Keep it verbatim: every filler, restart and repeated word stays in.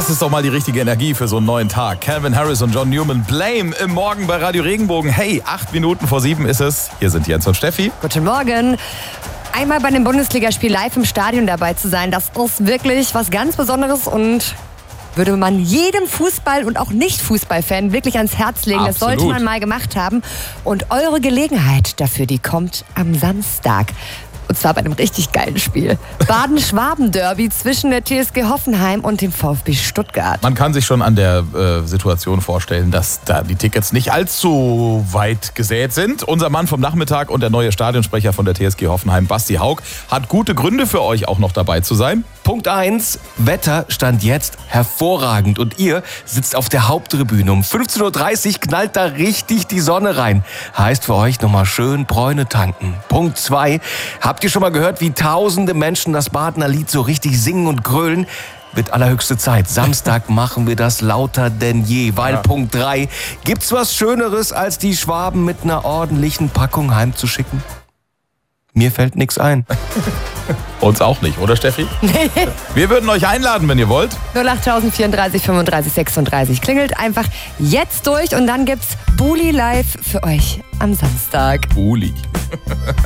Das ist doch mal die richtige Energie für so einen neuen Tag. Calvin Harris und John Newman, Blame im Morgen bei Radio Regenbogen. Hey, acht Minuten vor sieben ist es. Hier sind Jens und Steffi. Guten Morgen. Einmal bei einem Bundesligaspiel live im Stadion dabei zu sein, das ist wirklich was ganz Besonderes und würde man jedem Fußball- und auch Nicht-Fußball-Fan wirklich ans Herz legen. Absolut. Das sollte man mal gemacht haben. Und eure Gelegenheit dafür, die kommt am Samstag. Und zwar bei einem richtig geilen Spiel. Baden-Schwaben-Derby zwischen der T S G Hoffenheim und dem VfB Stuttgart. Man kann sich schon an der äh, Situation vorstellen, dass da die Tickets nicht allzu weit gesät sind. Unser Mann vom Nachmittag und der neue Stadionsprecher von der T S G Hoffenheim, Basti Haug, hat gute Gründe für euch auch noch dabei zu sein. Punkt eins, Wetter stand jetzt hervorragend und ihr sitzt auf der Haupttribüne. Um fünfzehn Uhr dreißig knallt da richtig die Sonne rein. Heißt für euch nochmal schön Bräune tanken. Punkt zwei, habt ihr schon mal gehört, wie tausende Menschen das Badener Lied so richtig singen und grölen? Wird allerhöchste Zeit. Samstag machen wir das lauter denn je. Weil ja. Punkt drei, gibt's was Schöneres, als die Schwaben mit einer ordentlichen Packung heimzuschicken? Mir fällt nichts ein. Uns auch nicht, oder Steffi? Nee. Wir würden euch einladen, wenn ihr wollt. null acht vierunddreißig fünfunddreißig sechsunddreißig. Klingelt einfach jetzt durch und dann gibt's Bulli live für euch am Samstag. Bulli.